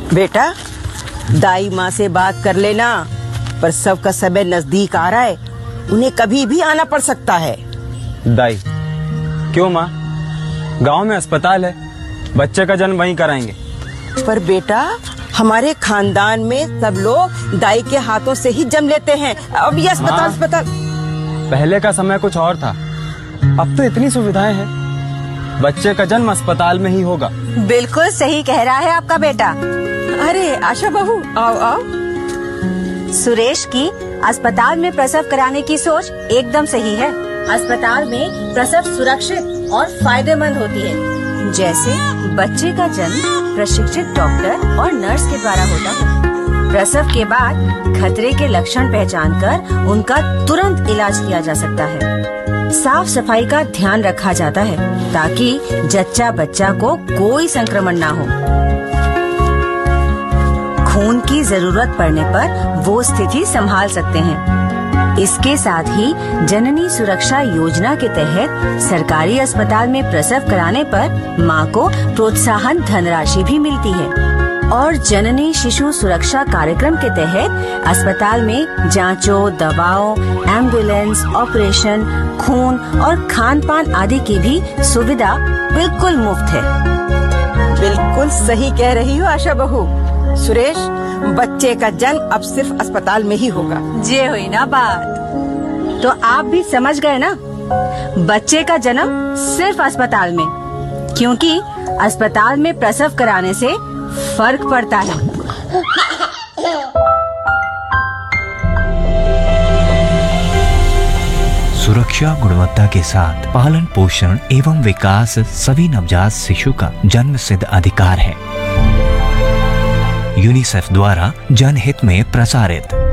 बेटा, दाई माँ से बात कर लेना। प्रसव का समय नजदीक आ रहा है, उन्हें कभी भी आना पड़ सकता है। दाई, क्यों माँ? गांव में अस्पताल है, बच्चे का जन्म वहीं कराएंगे। पर बेटा, हमारे खानदान में सब लोग दाई के हाथों से ही जन्म लेते हैं। अब ये अस्पताल पहले का समय कुछ और था, अब तो इतनी सुविधाएं हैं, बच्चे का जन्म अस्पताल में ही होगा। बिल्कुल सही कह रहा है आपका बेटा। अरे आशा बहू, आओ आओ। सुरेश की अस्पताल में प्रसव कराने की सोच एकदम सही है। अस्पताल में प्रसव सुरक्षित और फायदेमंद होती है। जैसे बच्चे का जन्म प्रशिक्षित डॉक्टर और नर्स के द्वारा होता है। प्रसव के बाद खतरे के लक्षण पहचानकर उनका तुरंत इलाज किया जा सकता है। साफ सफाई का ध्यान रखा जाता है ताकि जच्चा बच्चा को कोई संक्रमण ना हो। खून की जरूरत पड़ने पर वो स्थिति संभाल सकते हैं। इसके साथ ही जननी सुरक्षा योजना के तहत सरकारी अस्पताल में प्रसव कराने पर मां को प्रोत्साहन धनराशि भी मिलती है। और जननी शिशु सुरक्षा कार्यक्रम के तहत अस्पताल में जांचों, दवाओं, एम्बुलेंस, ऑपरेशन, खून और खान पान आदि की भी सुविधा बिल्कुल मुफ्त है। बिल्कुल सही कह रही हो आशा बहू। सुरेश, बच्चे का जन्म अब सिर्फ अस्पताल में ही होगा। ये हुई ना बात। तो आप भी समझ गए ना, बच्चे का जन्म सिर्फ अस्पताल में, क्योंकि अस्पताल में प्रसव कराने से फर्क पड़ता है। सुरक्षा गुणवत्ता के साथ पालन पोषण एवं विकास सभी नवजात शिशु का जन्म सिद्ध अधिकार है। यूनिसेफ द्वारा जनहित में प्रसारित।